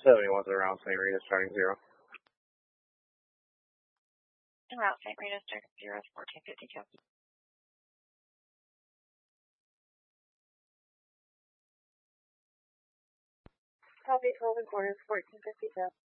71's around St. Rita, starting 0. Route St. Rita, starting 0 is 1452. Copy 12 and quarters, 1452.